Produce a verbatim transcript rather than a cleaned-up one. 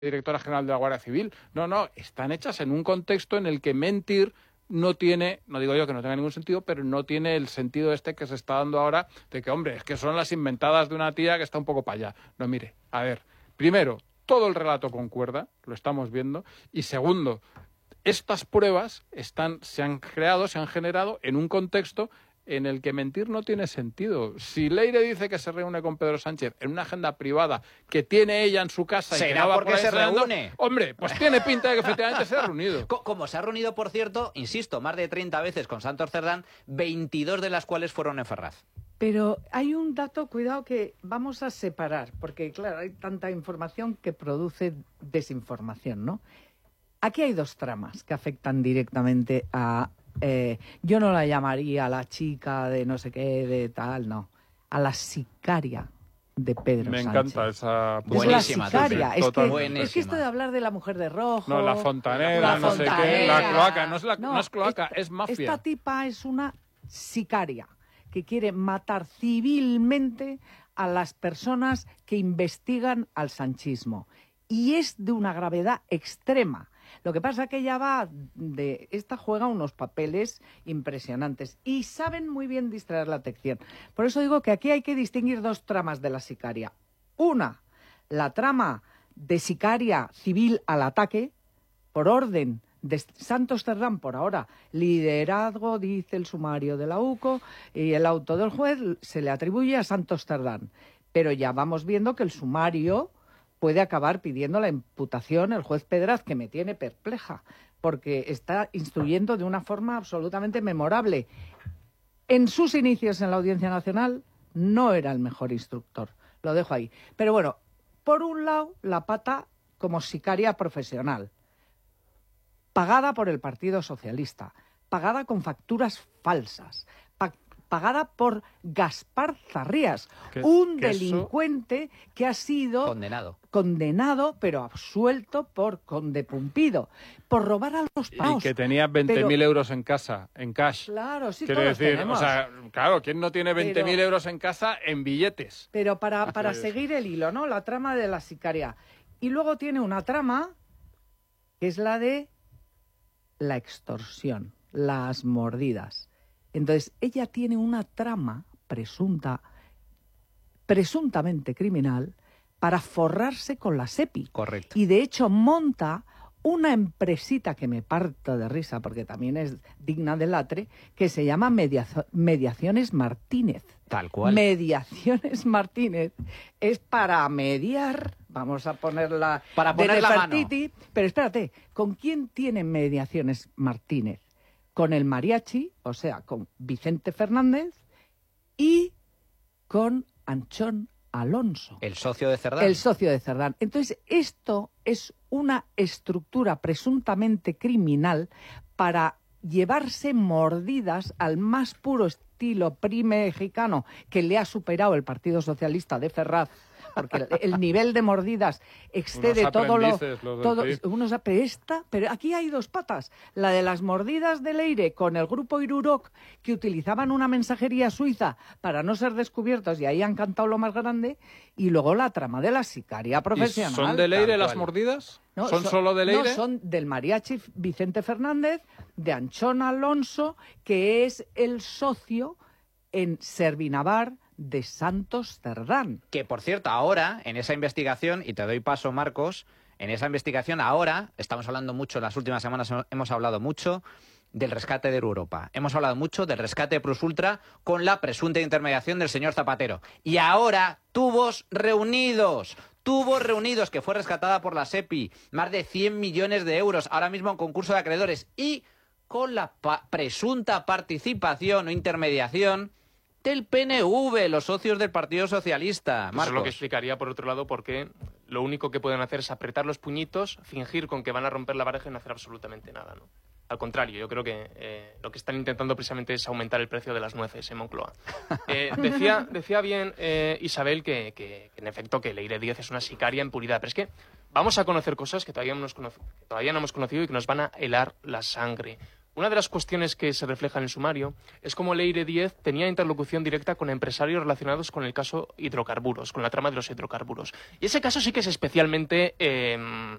directora general de la Guardia Civil. No, no, están hechas en un contexto en el que mentir no tiene, no digo yo que no tenga ningún sentido, pero no tiene el sentido este que se está dando ahora de que, hombre, es que son las inventadas de una tía que está un poco para allá. No, mire, a ver, primero, todo el relato concuerda, lo estamos viendo, y segundo, estas pruebas están, se han creado, se han generado en un contexto en el que mentir no tiene sentido. Si Leire dice que se reúne con Pedro Sánchez en una agenda privada que tiene ella en su casa... ¿Será y que no va porque por ahí se cenando, reúne? Hombre, pues tiene pinta de que efectivamente se ha reunido. Como se ha reunido, por cierto, insisto, más de treinta veces con Santos Cerdán, veintidós de las cuales fueron en Ferraz. Pero hay un dato, cuidado, que vamos a separar, porque claro, hay tanta información que produce desinformación, ¿no? Aquí hay dos tramas que afectan directamente a... Eh, yo no la llamaría a la chica de no sé qué, de tal, no. A la sicaria de Pedro Me Sánchez. encanta esa... Es Buenísima, la sicaria. sí, Es que, buenísima. es que esto de hablar de la mujer de rojo... No, la fontanera, la no sé qué, fontanera. la cloaca, no es, la, No, no es cloaca, esta, es mafia. Esta tipa es una sicaria que quiere matar civilmente a las personas que investigan al sanchismo. Y es de una gravedad extrema. Lo que pasa es que ella va de... Esta juega unos papeles impresionantes y saben muy bien distraer la atención. Por eso digo que aquí hay que distinguir dos tramas de la sicaria. Una, la trama de sicaria civil al ataque, por orden de Santos Cerdán, por ahora, liderazgo, dice el sumario de la U C O, y el auto del juez se le atribuye a Santos Cerdán. Pero ya vamos viendo que el sumario puede acabar pidiendo la imputación el juez Pedraz, que me tiene perpleja, porque está instruyendo de una forma absolutamente memorable. En sus inicios en la Audiencia Nacional no era el mejor instructor, lo dejo ahí. Pero bueno, por un lado, la pata como sicaria profesional, pagada por el Partido Socialista, pagada con facturas falsas, pa pagada por Gaspar Zarrías, que, un que delincuente eso... que ha sido condenado. condenado, pero absuelto por Conde Pumpido, por robar a los pavos. Y que tenía veinte mil pero... euros en casa, en cash. Claro, sí, Quiero todos decir, tenemos. O sea, claro, ¿quién no tiene veinte mil pero... euros en casa en billetes? Pero para, para seguir el hilo, ¿no? La trama de la sicaria. Y luego tiene una trama que es la de la extorsión, las mordidas. Entonces, ella tiene una trama presunta, presuntamente criminal para forrarse con la SEPI. Correcto. Y de hecho monta una empresita que me parto de risa, porque también es digna de latre, que se llama Media Mediaciones Martínez. Tal cual. Mediaciones Martínez es para mediar, vamos a ponerla para poner la mano. Pero espérate, ¿con quién tiene Mediaciones Martínez? Con el mariachi, o sea, con Vicente Fernández y con Anchón Alonso. El socio de Cerdán. El socio de Cerdán. Entonces, esto es una estructura presuntamente criminal para llevarse mordidas al más puro estilo pre-mexicano que le ha superado el Partido Socialista de Ferraz, porque el, el nivel de mordidas excede todo lo... Todo, unos apesta, pero aquí hay dos patas. La de las mordidas de Leire con el grupo Irurok, que utilizaban una mensajería suiza para no ser descubiertos, y ahí han cantado lo más grande, y luego la trama de la sicaria profesional. ¿Y son de Leire las mordidas? No, ¿Son, son solo de Leire? No, son del mariachi Vicente Fernández, de Anchón Alonso, que es el socio en Servinavar de Santos Cerdán. Que, por cierto, ahora, en esa investigación, y te doy paso, Marcos, en esa investigación ahora, estamos hablando mucho, en las últimas semanas hemos hablado mucho del rescate de Europa. Hemos hablado mucho del rescate de Plus Ultra con la presunta intermediación del señor Zapatero. Y ahora, tubos reunidos, tubos reunidos, que fue rescatada por la SEPI, más de cien millones de euros, ahora mismo en concurso de acreedores, y con la pa presunta participación o intermediación del P N V, los socios del Partido Socialista. Marcos. Eso es lo que explicaría, por otro lado, por qué lo único que pueden hacer es apretar los puñitos, fingir con que van a romper la baraja y no hacer absolutamente nada, ¿no? Al contrario, yo creo que eh, lo que están intentando precisamente es aumentar el precio de las nueces en Moncloa. Eh, decía, decía bien eh, Isabel que, que, que, en efecto, que Leire Díez es una sicaria en puridad, pero es que vamos a conocer cosas que todavía no, nos cono que todavía no hemos conocido y que nos van a helar la sangre. Una de las cuestiones que se refleja en el sumario es cómo Leire Díez tenía interlocución directa con empresarios relacionados con el caso hidrocarburos, con la trama de los hidrocarburos. Y ese caso sí que es especialmente eh,